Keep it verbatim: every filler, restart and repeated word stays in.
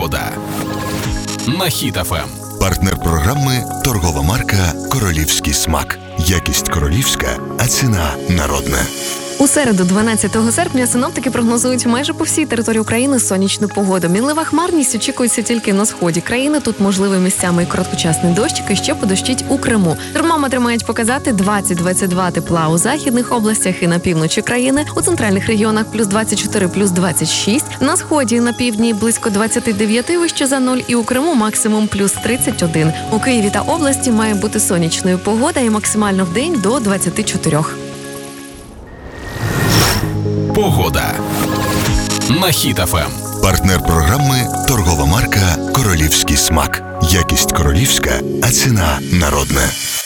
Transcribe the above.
Погода на Хіт еф ем. Партнер програми – торгова марка «Королівський смак». Якість королівська, а ціна народна. У середу, дванадцятого серпня, синоптики прогнозують майже по всій території України сонячну погоду. Мінлива хмарність очікується тільки на сході країни. Тут можливий місцями і короткочасний дощик, і ще подощить у Криму. Термометри мають показати двадцять - двадцять два тепла у західних областях і на півночі країни. У центральних регіонах плюс двадцять чотири, плюс двадцять шість. На сході і на півдні близько двадцять дев'ять вище за нуль. І у Криму максимум плюс тридцять один. У Києві та області має бути сонячною погода і максимально в день до двадцяти чотирьох. Погода на Хіт еф ем. Партнер програми – торгова марка «Королівський смак». Якість королівська, а ціна народна.